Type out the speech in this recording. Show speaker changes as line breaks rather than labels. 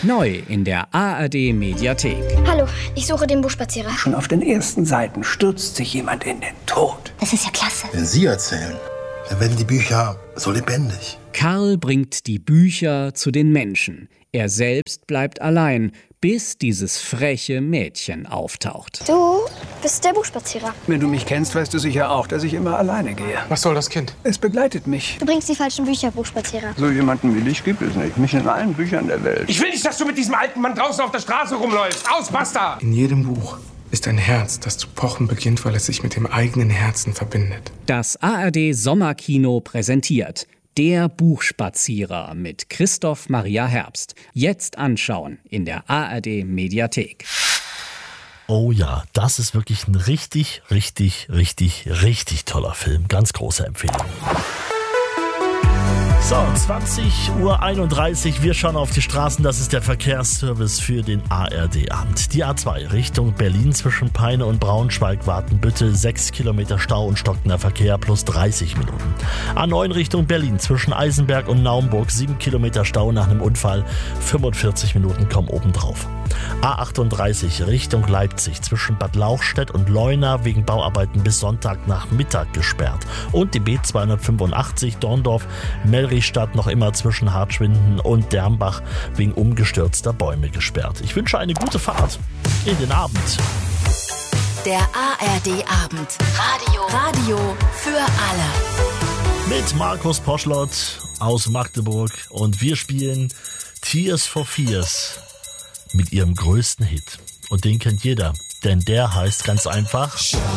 Neu in der ARD Mediathek.
Hallo, ich suche den Buchspazierer.
Schon auf den ersten Seiten stürzt sich jemand in den Tod.
Das ist ja klasse.
Wenn Sie erzählen, dann werden die Bücher so lebendig.
Karl bringt die Bücher zu den Menschen. Er selbst bleibt allein, bis dieses freche Mädchen auftaucht.
Du bist der Buchspazierer.
Wenn du mich kennst, weißt du sicher auch, dass ich immer alleine gehe.
Was soll das Kind?
Es begleitet mich.
Du bringst die falschen Bücher, Buchspazierer.
So jemanden wie dich gibt es nicht. Mich in allen Büchern der Welt.
Ich will nicht, dass du mit diesem alten Mann draußen auf der Straße rumläufst. Aus, basta!
In jedem Buch ist ein Herz, das zu pochen beginnt, weil es sich mit dem eigenen Herzen verbindet.
Das ARD Sommerkino präsentiert Der Buchspazierer mit Christoph Maria Herbst. Jetzt anschauen in der ARD Mediathek.
Oh ja, das ist wirklich ein richtig toller Film. Ganz große Empfehlung. So, 20:31 Uhr. Wir schauen auf die Straßen. Das ist der Verkehrsservice für den ARD-Abend. Die A2 Richtung Berlin zwischen Peine und Braunschweig warten bitte 6 Kilometer Stau und stockender Verkehr plus 30 Minuten. A9 Richtung Berlin zwischen Eisenberg und Naumburg 7 Kilometer Stau nach einem Unfall. 45 Minuten kommen obendrauf. A38 Richtung Leipzig zwischen Bad Lauchstädt und Leuna wegen Bauarbeiten bis Sonntagnachmittag gesperrt. Und die B285 Dorndorf-Mellrichstadt noch immer zwischen Hartschwinden und Dermbach wegen umgestürzter Bäume gesperrt. Ich wünsche eine gute Fahrt in den Abend.
Der ARD-Abend. Radio für alle.
Mit Markus Poschlott aus Magdeburg und wir spielen Tears for Fears mit ihrem größten Hit. Und den kennt jeder, denn der heißt ganz einfach